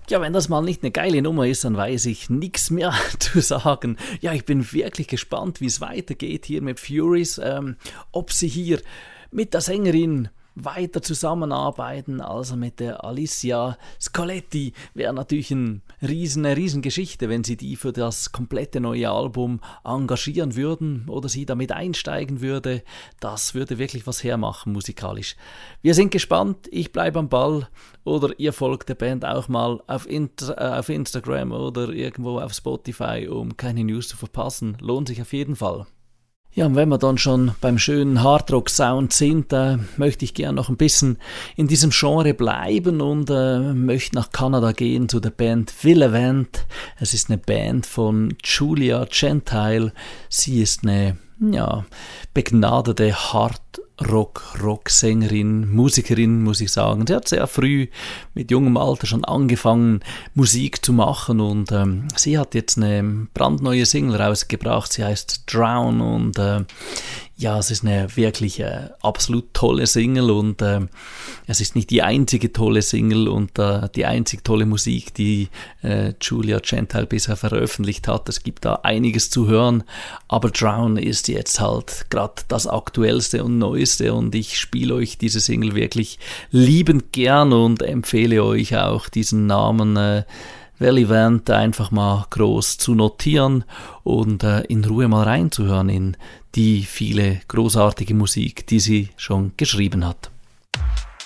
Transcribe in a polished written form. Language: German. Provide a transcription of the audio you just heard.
Ja, wenn das mal nicht eine geile Nummer ist, dann weiß ich nichts mehr zu sagen. Ja, ich bin wirklich gespannt, wie es weitergeht hier mit Furies. Ob sie hier mit der Sängerin weiter zusammenarbeiten, also mit der Alicia Scoletti, wäre natürlich eine Riesengeschichte, wenn sie die für das komplette neue Album engagieren würden oder sie damit einsteigen würde. Das würde wirklich was hermachen musikalisch. Wir sind gespannt, ich bleibe am Ball oder ihr folgt der Band auch mal auf Instagram oder irgendwo auf Spotify, um keine News zu verpassen. Lohnt sich auf jeden Fall. Ja, und wenn wir dann schon beim schönen Hardrock-Sound sind, möchte ich gerne noch ein bisschen in diesem Genre bleiben und möchte nach Kanada gehen zu der Band Villavent. Es ist eine Band von Julia Gentile. Sie ist eine begnadete Hard-Rock-Sängerin, Musikerin, muss ich sagen. Sie hat sehr früh mit jungem Alter schon angefangen, Musik zu machen und sie hat jetzt eine brandneue Single rausgebracht. Sie heißt Drown und es ist eine wirklich absolut tolle Single und es ist nicht die einzige tolle Single und die einzig tolle Musik, die Julia Gentile bisher veröffentlicht hat. Es gibt da einiges zu hören, aber Drown ist jetzt halt gerade das aktuellste und neueste und ich spiele euch diese Single wirklich liebend gern und empfehle euch auch diesen Namen Villavent einfach mal groß zu notieren und in Ruhe mal reinzuhören in die viele großartige Musik, die sie schon geschrieben hat.